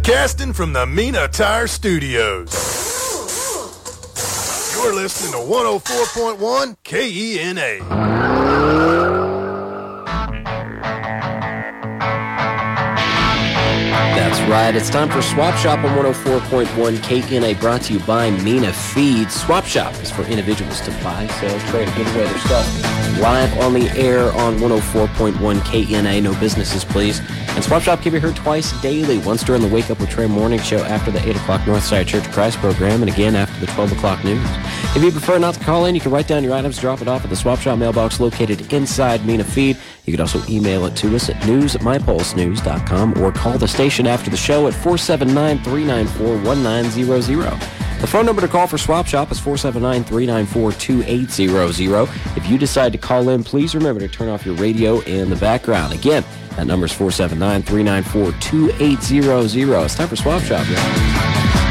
Broadcasting from the Mina Tire Studios. You're listening to 104.1 KENA. That's right. It's time for Swap Shop on 104.1 KNA, brought to you by Mina Feeds. Swap Shop is for individuals to buy, sell, trade, and give away their stuff. Live on the air on 104.1 KNA. No businesses, please. And Swap Shop can be heard twice daily. Once during the Wake Up with Trey morning show after the 8 o'clock Northside Church of Christ program, and again after the 12 o'clock news. If you prefer not to call in, you can write down your items, drop it off at the Swap Shop mailbox located inside Mina Feed. You can also email it to us at news@mypulsenews.com or call the station after the show at 479-394-1900. The phone number to call for Swap Shop is 479-394-2800. If you decide to call in, please remember to turn off your radio in the background. Again, that number is 479-394-2800. It's time for Swap Shop, y'all.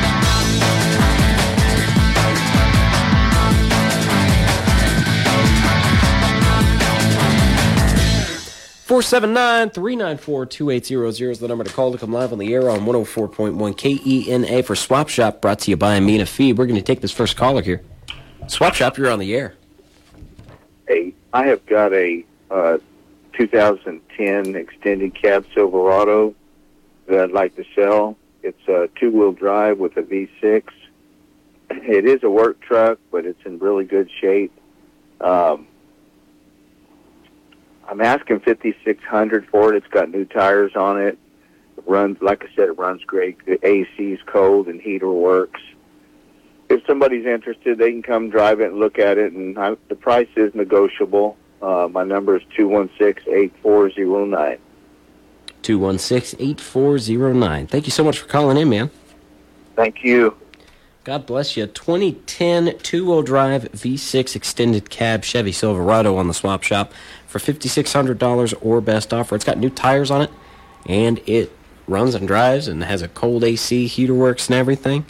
479-394-2800 is the number to call to come live on the air on 104.1 KENA for Swap Shop, brought to you by Mina Feed. We're going to take this first caller here. Swap Shop, you're on the air. Hey, I have got a 2010 extended cab Silverado that I'd like to sell. It's a two-wheel drive with a V6. It is a work truck, but it's in really good shape. I'm asking $5,600 for it. It's got new tires on it. It runs, like I said, it runs great. The AC's cold and heater works. If somebody's interested, they can come drive it and look at it. And the price is negotiable. My number is 216-8409. 216-8409. Thank you so much for calling in, man. Thank you. God bless you. 2010 two-wheel drive V6 extended cab Chevy Silverado on the Swap Shop for $5,600 or best offer. It's got new tires on it, and it runs and drives and has a cold AC, heater works, and everything.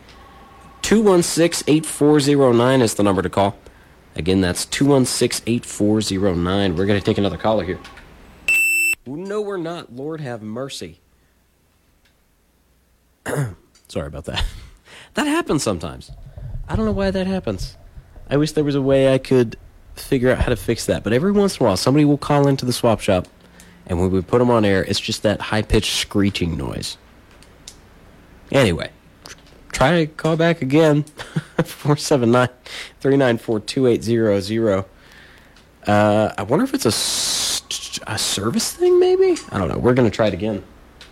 216-8409 is the number to call. Again, that's 216-8409. We're going to take another caller here. No, we're not. Lord have mercy. Sorry about that. That happens sometimes. I don't know why that happens. I wish there was a way I could figure out how to fix that. But every once in a while, somebody will call into the Swap Shop, and when we put them on air, it's just that high-pitched screeching noise. Anyway, try to call back again. 479-394-2800. I wonder if it's a service thing, maybe? I don't know. We're going to try it again.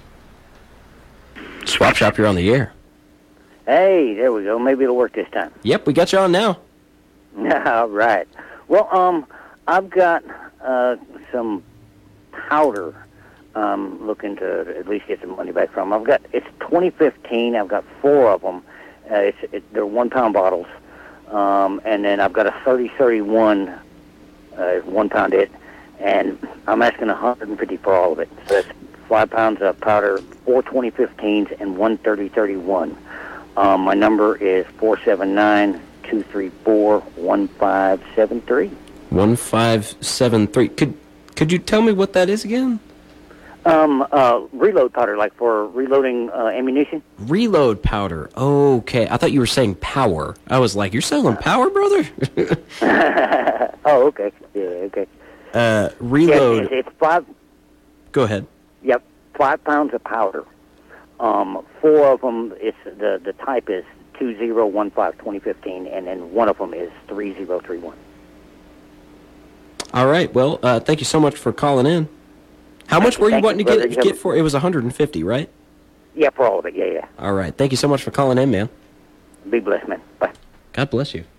Swap Shop, you're on the air. Hey, there we go. Maybe it'll work this time. Yep, we got you on now. All right. Well, I've got some powder looking to at least get some money back from. It's 2015. I've got 4 of them. They're 1 pound bottles. And then I've got a 30-31 1 pound it. And I'm asking $150 for all of it. So that's 5 pounds of powder, 4 2015s, and 1 30-31. My number is 479-234-1573. 1573. Could you tell me what that is again? Reload powder, like for reloading ammunition. Reload powder. Okay. I thought you were saying power. I was like, you're selling power, brother? Oh, okay. Yeah, okay. Reload. Yeah, it's 5. Go ahead. Yep, 5 pounds of powder. 4 of them, the type is 2015 2015, and then 1 of them is 3031. All right. Well, thank you so much for calling in. How much were you wanting to get for? It was 150, right? Yeah, for all of it. Yeah. All right. Thank you so much for calling in, man. Be blessed, man. Bye. God bless you.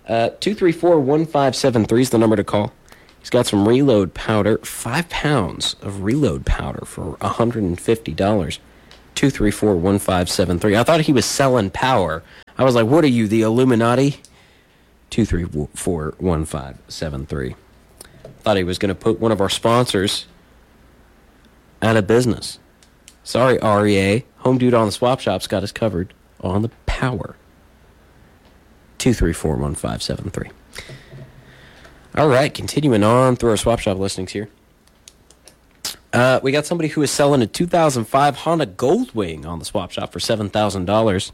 234-1573 is the number to call. He's got some reload powder, 5 pounds of reload powder for $150. 234-1573. I thought he was selling power. I was like, what are you, the Illuminati? 234-1573. Thought he was going to put one of our sponsors out of business. Sorry, REA. Home Dude on the Swap Shop's got us covered on the power. 234-1573. All right, continuing on through our Swap Shop listings here. We got somebody who is selling a 2005 Honda Goldwing on the swap shop for $7,000.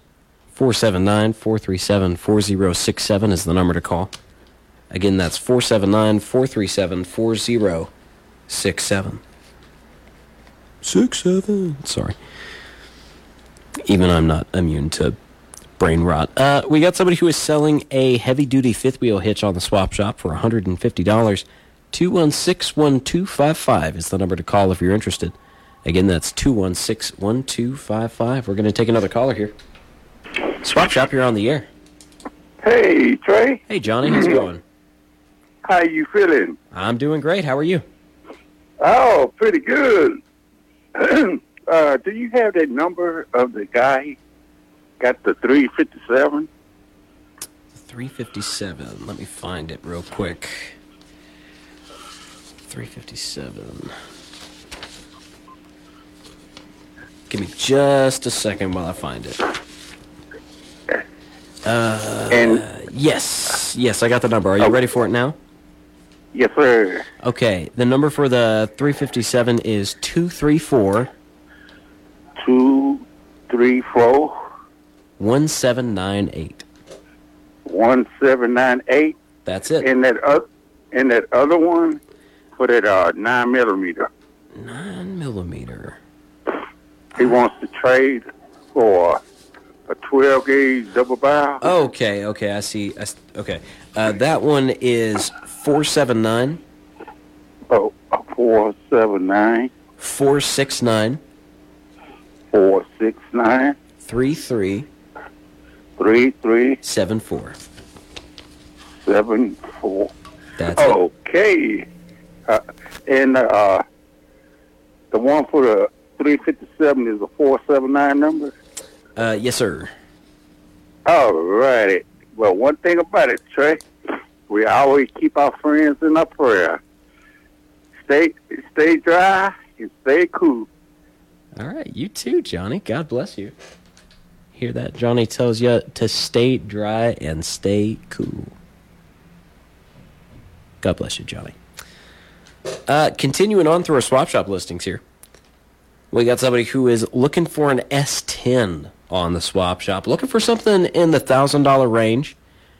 479-437-4067 is the number to call. Again, that's 479-437-4067. 67. Sorry. Even I'm not immune to brain rot. We got somebody who is selling a heavy-duty fifth-wheel hitch on the swap shop for $150. 216-1255 is the number to call if you're interested. Again, that's 216-1255. We're going to take another caller here. Swap Shop, you're on the air. Hey, Trey. Hey, Johnny. How's it going? How you feeling? I'm doing great. How are you? Oh, pretty good. Do you have that number of the guy got the 357? 357. Let me find it real quick. 357. Give me just a second while I find it. Yes, I got the number. Are you ready for it now? Yes, sir. Okay, the number for the 357 is 234 234 1798. 1798. That's it. And that other one for that 9mm. 9mm. He wants to trade for a 12-gauge double barrel. Okay, I see. Okay, that one is 479. Oh, 479. 469. 469. 33. 33. 74. 74. That's it. Okay. And the one for the 357 is a 479 number? Yes, sir. All righty. Well, one thing about it, Trey, we always keep our friends in our prayer. Stay dry and stay cool. All right, you too, Johnny. God bless you. Hear that? Johnny tells you to stay dry and stay cool. God bless you, Johnny. Continuing on through our swap shop listings here. We got somebody who is looking for an S10 on the swap shop. Looking for something in the $1,000 range.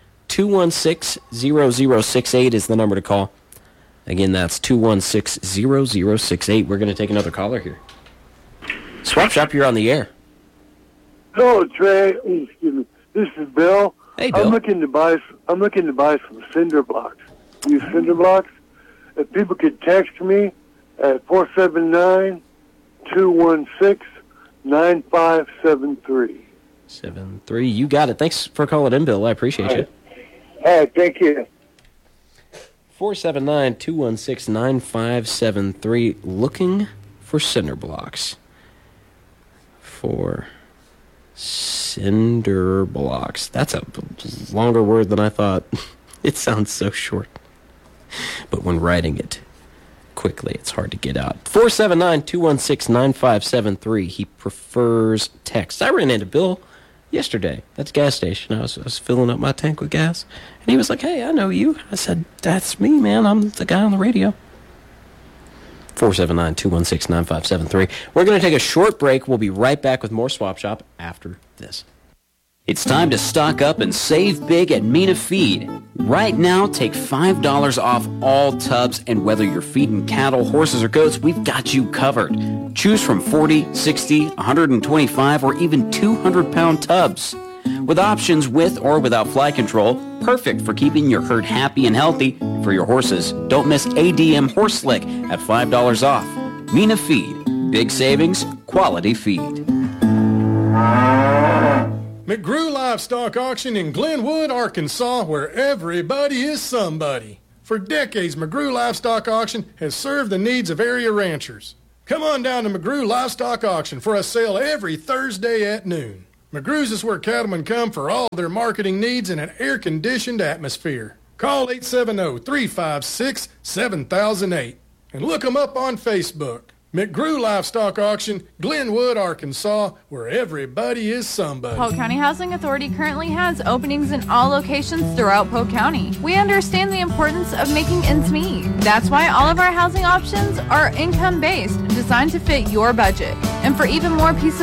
216-0068 is the number to call. Again, that's 216-0068. We're going to take another caller here. Swap Shop, you're on the air. Hello, Trey. Excuse me. This is Bill. Hey, Bill. I'm looking to buy some cinder blocks. Use cinder blocks. If people could text me at 479-216-9573. 73. You got it. Thanks for calling in, Bill. I appreciate you. All right, thank you. 479-216-9573. Looking for cinder blocks. For cinder blocks. That's a longer word than I thought. It sounds so short. But when writing it quickly, it's hard to get out. 479-216-9573. He prefers text. I ran into Bill yesterday at the gas station. I was filling up my tank with gas. And he was like, hey, I know you. I said, that's me, man. I'm the guy on the radio. 479-216-9573. We're going to take a short break. We'll be right back with more Swap Shop after this. It's time to stock up and save big at Mina Feed. Right now, take $5 off all tubs, and whether you're feeding cattle, horses, or goats, we've got you covered. Choose from 40, 60, 125, or even 200-pound tubs. With options with or without fly control, perfect for keeping your herd happy and healthy. For your horses, don't miss ADM Horse Slick at $5 off. Mina Feed. Big savings, quality feed. McGrew Livestock Auction in Glenwood, Arkansas, where everybody is somebody. For decades, McGrew Livestock Auction has served the needs of area ranchers. Come on down to McGrew Livestock Auction for a sale every Thursday at noon. McGrew's is where cattlemen come for all their marketing needs in an air-conditioned atmosphere. Call 870-356-7008 and look them up on Facebook. McGrew Livestock Auction, Glenwood, Arkansas, where everybody is somebody. Polk County Housing Authority currently has openings in all locations throughout Polk County. We understand the importance of making ends meet. That's why all of our housing options are income-based, designed to fit your budget. And for even more peace of